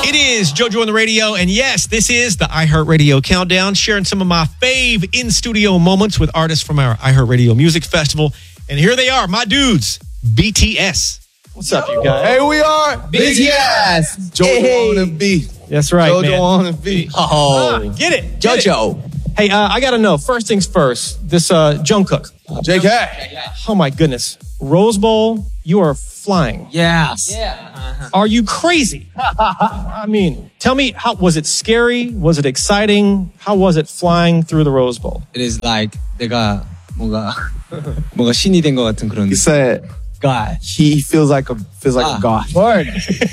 It is JoJo on the radio, and yes, this is the iHeartRadio Countdown, sharing some of my fave in-studio moments with artists from our iHeartRadio Music Festival. And here they are, my dudes, BTS. What's up, you guys? Hey, we are BTS. JoJo on the beat. That's right, JoJo man. on the beat. Get it. JoJo. Hey, I got to know, first things first, this Jungkook. JK. Oh, my goodness. Rose Bowl, you are flying. Yes. Are you crazy? I mean, tell me, how was it scary? Was it exciting? How was it flying through the Rose Bowl? It is like 내가 뭔가 신이 된 것 같은 그런. He said God. he feels like a god. Bird.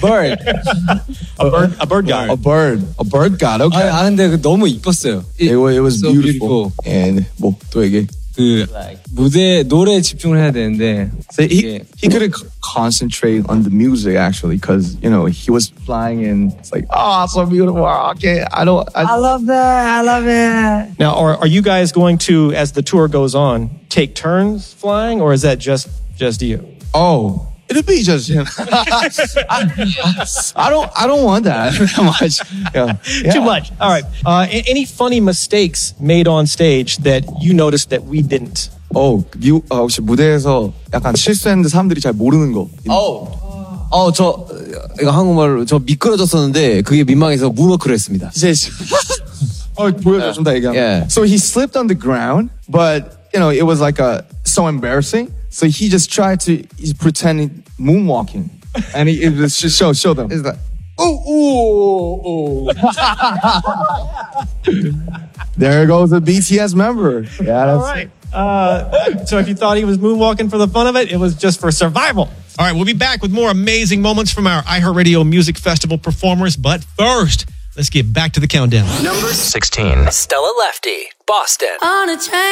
A bird guy. A bird god. Okay. 근데 너무 이뻤어요. It was so beautiful. And 뭐 또 얘기. 그 무대 노래에 집중을 해야 되는데. So he couldn't concentrate on the music actually because he was flying and it's like it's so beautiful. Okay, I love that. I love it. Now, are you guys going to, as the tour goes on, take turns flying, or is that just you? Oh, it'll be just him. I don't want that much. Yeah. Too much. All right. Any funny mistakes made on stage that you noticed that we didn't? 혹시 무대에서 약간 실수했는데 사람들이 잘 모르는 거. 저 이거 한국말로 저 미끄러졌었는데 그게 민망해서 문워크를 했습니다. 보여줘 좀 더 얘기하면. Yeah. So he slipped on the ground, but it was like so embarrassing. So he just tried to pretend moonwalking, and he was just show them. It's like, ooh. There goes a BTS member. Yeah, that's all right. So if you thought he was moonwalking for the fun of it, it was just for survival. All right, we'll be back with more amazing moments from our iHeartRadio Music Festival performers. But first, let's get back to the countdown. Number 16. Stella Lefty, Boston. On a train.